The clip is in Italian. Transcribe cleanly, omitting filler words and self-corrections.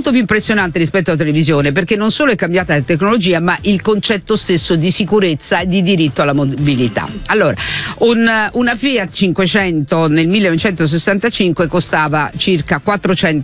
molto più impressionante rispetto alla televisione, perché non solo è cambiata la tecnologia, ma il concetto stesso di sicurezza e di diritto alla mobilità. Allora, una Fiat 500 nel 1965 costava circa